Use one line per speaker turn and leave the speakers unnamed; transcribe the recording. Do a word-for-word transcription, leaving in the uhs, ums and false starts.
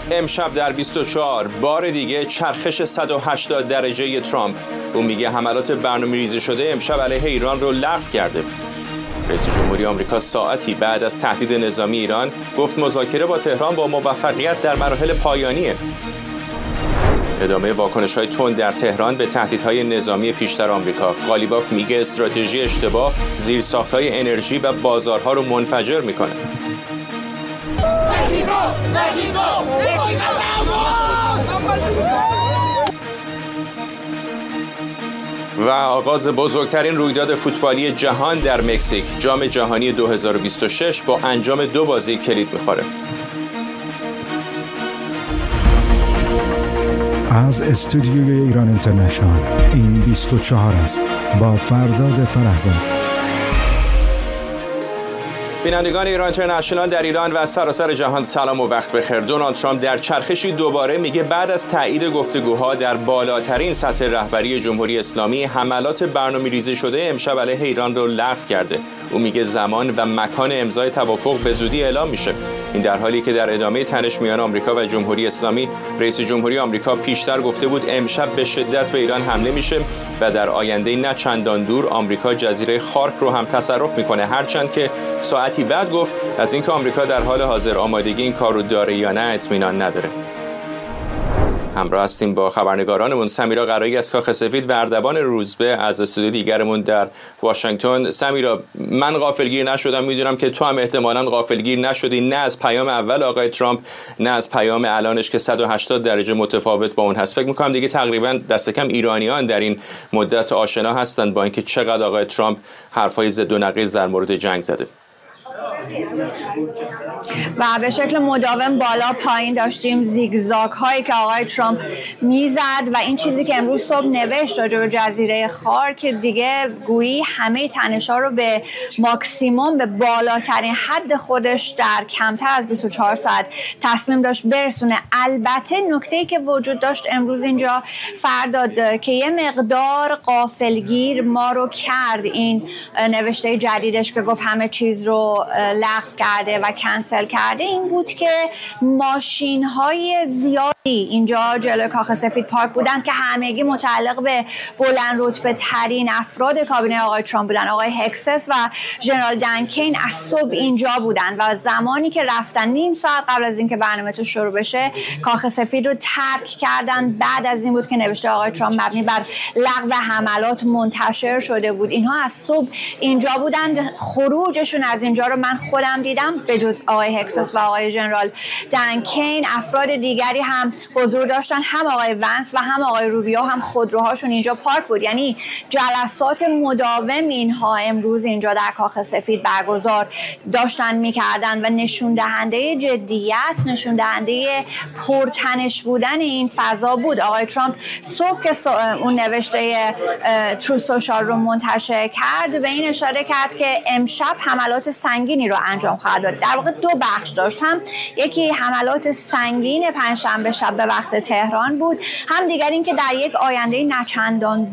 امشب در بیست و چهار بار دیگه چرخش صد و هشتاد درجه ترامپ. او میگه حملات برنامه‌ریزی شده امشب علیه ایران رو لغو کرده. رئیس جمهوری آمریکا ساعتی بعد از تهدید نظامی ایران گفت مذاکره با تهران با موفقیت در مراحل پایانیه. ادامه واکنش‌های تند در تهران به تهدیدهای نظامی پیشتر آمریکا. قالیباف میگه استراتژی اشتباه زیرساخت‌های انرژی و بازارها رو منفجر میکنه. و آغاز بزرگترین رویداد فوتبالی جهان در مکزیک. جام جهانی دو هزار و بیست و شش با انجام دو بازی کلید می‌خوره.
از استودیوی ایران اینترنشنال این بیست و چهار است با فرداد فرهزاد.
بینندگان ایران اینترنشنال در ایران و سراسر جهان سلام و وقت بخیر. دونالد ترامپ در چرخشی دوباره میگه بعد از تایید گفتگوها در بالاترین سطح رهبری جمهوری اسلامی حملات برنامه‌ریزی شده امشب علیه ایران رو لغو کرده. او میگه زمان و مکان امضای توافق به زودی اعلام میشه. این در حالی که در ادامه تنش میان آمریکا و جمهوری اسلامی رئیس جمهوری آمریکا پیشتر گفته بود امشب به شدت به ایران حمله میشه و در آینده نه چندان دور آمریکا جزیره خارک رو هم تصرف میکنه، هرچند که ساعتی بعد گفت از اینکه آمریکا در حال حاضر آمادگی این کار رو داره یا نه اطمینان نداره. همراه هستیم با خبرنگارانمون سمیرا قرایی از کاخ سفید و اردوان روزبه از استودیو دیگرمون در واشنگتن. سمیرا، من غافلگیر نشدم، میدونم که تو هم احتمالاً غافلگیر نشدی، نه از پیام اول آقای ترامپ نه از پیام الانش که صد و هشتاد درجه متفاوت با اون هست. فکر می‌کنم دیگه تقریباً دست کم ایرانیان در این مدت آشنا هستند با اینکه چقدر آقای ترامپ حرفای ضد و نقیض در مورد جنگ زده.
و به شکل مداوم بالا پایین داشتیم زیگزاگ هایی که آقای ترامپ میزد و این چیزی که امروز صبح نوشت راجع به جزیره خارک دیگه گویی همه تنش‌ها رو به ماکسیموم، به بالاترین حد خودش در کمتر از بیست و چهار ساعت تصمیم داشت برسونه. البته نکته‌ای که وجود داشت امروز اینجا فرداد که یه مقدار غافلگیر ما رو کرد این نوشته جدیدش که گفت همه چیز رو لغو کرده و کنسل کرده، این بود که ماشین‌های زیادی اینجا جلوی کاخ سفید پارک بودن که همگی متعلق به بلند رتبه ترین افراد کابینه آقای ترامپ بودن. آقای هکسس و ژنرال دن کین از صبح اینجا بودن و زمانی که رفتن نیم ساعت قبل از اینکه برنامه‌تون شروع بشه کاخ سفید رو ترک کردن. بعد از این بود که نوشته آقای ترامپ مبنی بر لغو حملات منتشر شده بود. اینها از صبح اینجا بودن. خروجشون از اینجا رو من خودم دیدم، به جز آقای هکسس و آقای ژنرال دن کین افراد دیگری هم حضور داشتن. هم آقای ونس و هم آقای روبیو هم خودروهاشون اینجا پارک بود. یعنی جلسات مداوم اینها امروز اینجا در کاخ سفید برگزار داشتن میکردن و نشون دهنده جدیت، نشون دهنده پرتنش بودن این فضا بود. آقای ترامپ صبح که اون نوشته ترو سوشال رو منتشر کرد به این اشاره کرد که امشب حملات سنگینی رو انجام خواهد داد. در واقع دو بخش داشت، هم یکی حملات سنگین پنجشنبه شب به وقت تهران بود، هم دیگر این که در یک آینده نچندان